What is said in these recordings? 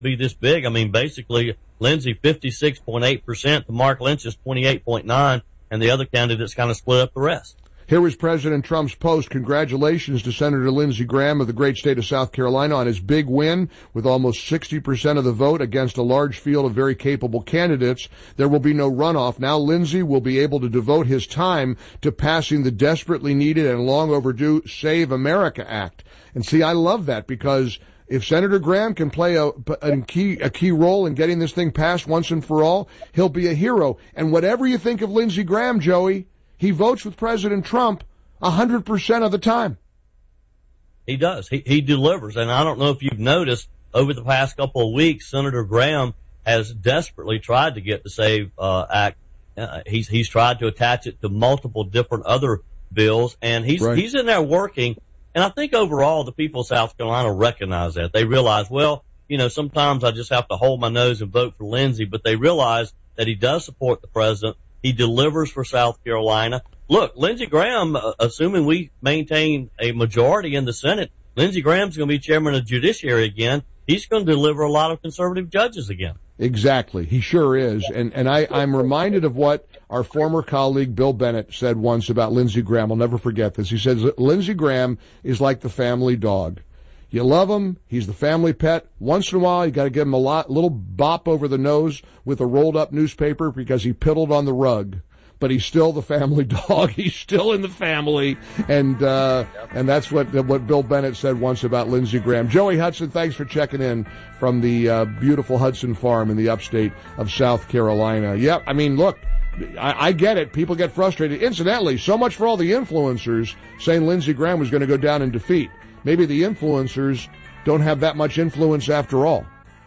be this big. I mean, basically, Lindsey 56.8% to Mark Lynch's 28.9%, and the other candidates kind of split up the rest. Here was President Trump's post. Congratulations to Senator Lindsey Graham of the great state of South Carolina on his big win with almost 60% of the vote against a large field of very capable candidates. There will be no runoff. Now Lindsey will be able to devote his time to passing the desperately needed and long overdue Save America Act. And see, I love that because if Senator Graham can play a key role in getting this thing passed once and for all, he'll be a hero. And whatever you think of Lindsey Graham, Joey, he votes with President Trump 100% of the time. He does. He delivers. And I don't know if you've noticed over the past couple of weeks, Senator Graham has desperately tried to get the SAVE Act. He's tried to attach it to multiple different other bills, and he's in there working. And I think overall the people of South Carolina recognize that. They realize, well, you know, sometimes I just have to hold my nose and vote for Lindsey, but they realize that he does support the president. He delivers for South Carolina. Look, Lindsey Graham, assuming we maintain a majority in the Senate, Lindsey Graham's going to be chairman of the Judiciary again. He's going to deliver a lot of conservative judges again. Exactly. He sure is. And I'm reminded of what our former colleague Bill Bennett said once about Lindsey Graham. I'll never forget this. He says Lindsey Graham is like the family dog. You love him. He's the family pet. Once in a while, you got to give him a little bop over the nose with a rolled up newspaper because he piddled on the rug. But he's still the family dog. He's still in the family. And that's what Bill Bennett said once about Lindsey Graham. Joey Hudson, thanks for checking in from the beautiful Hudson Farm in the upstate of South Carolina. Yep. I mean, look, I get it. People get frustrated. Incidentally, so much for all the influencers saying Lindsey Graham was going to go down in defeat. Maybe the influencers don't have that much influence after all.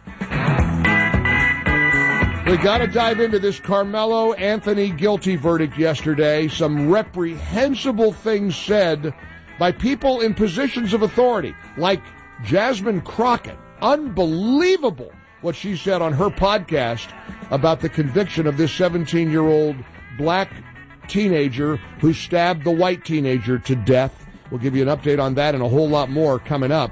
We got to dive into this Carmelo Anthony guilty verdict yesterday. Some reprehensible things said by people in positions of authority, like Jasmine Crockett. Unbelievable what she said on her podcast about the conviction of this 17-year-old black teenager who stabbed the white teenager to death. We'll give you an update on that and a whole lot more coming up.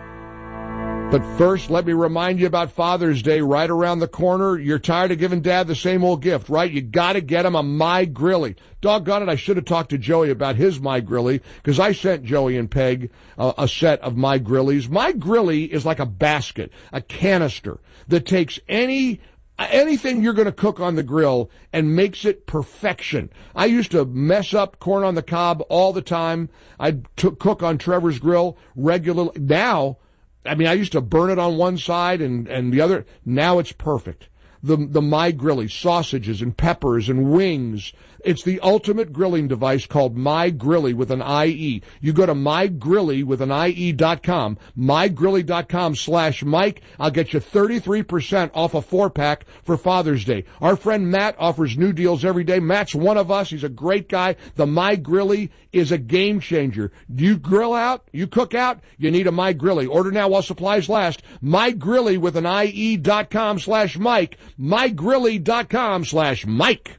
But first, let me remind you about Father's Day right around the corner. You're tired of giving Dad the same old gift, right? You got to get him a My Grilly. Doggone it, I should have talked to Joey about his My Grilly because I sent Joey and Peg a set of My Grillies. My Grilly is like a basket, a canister that takes anything you're going to cook on the grill and makes it perfection. I used to mess up corn on the cob all the time. I'd cook on Trevor's grill regularly. Now, I mean, I used to burn it on one side and the other. Now it's perfect. The My Grilly, sausages and peppers and wings. It's the ultimate grilling device called My Grilly with an IE. You go to MyGrilly with an IE.com, MyGrilly.com/Mike. I'll get you 33% off a 4-pack for Father's Day. Our friend Matt offers new deals every day. Matt's one of us. He's a great guy. The My Grilly is a game changer. You grill out? You cook out? You need a My Grilly. Order now while supplies last. MyGrilly with an IE.com/Mike. MyGrilly.com/Mike.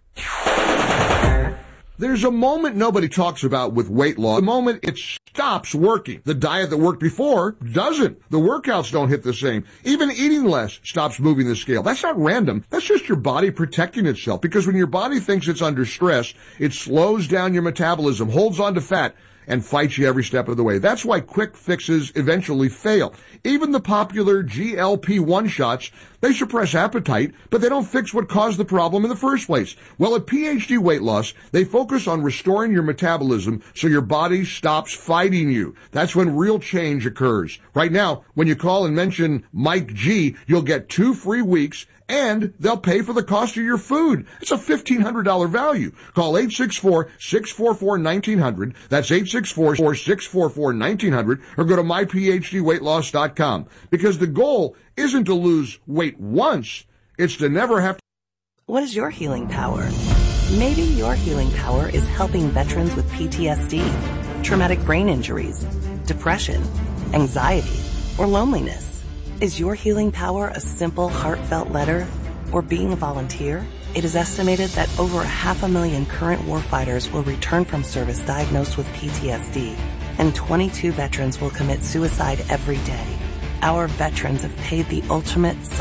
There's a moment nobody talks about with weight loss. The moment it stops working. The diet that worked before doesn't. The workouts don't hit the same. Even eating less stops moving the scale. That's not random. That's just your body protecting itself. Because when your body thinks it's under stress, it slows down your metabolism, holds on to fat, and fights you every step of the way. That's why quick fixes eventually fail. Even the popular GLP-1 shots, they suppress appetite, but they don't fix what caused the problem in the first place. Well, at PhD Weight Loss, they focus on restoring your metabolism so your body stops fighting you. That's when real change occurs. Right now, when you call and mention Mike G, you'll get 2 free weeks and they'll pay for the cost of your food. It's a $1,500 value. Call 864-644-1900. That's 864-644-1900. Or go to myphdweightloss.com. Because the goal isn't to lose weight once. It's to never have to. What is your healing power? Maybe your healing power is helping veterans with PTSD, traumatic brain injuries, depression, anxiety, or loneliness. Is your healing power a simple, heartfelt letter or being a volunteer? It is estimated that over 500,000 current warfighters will return from service diagnosed with PTSD, and 22 veterans will commit suicide every day. our veterans have paid the ultimate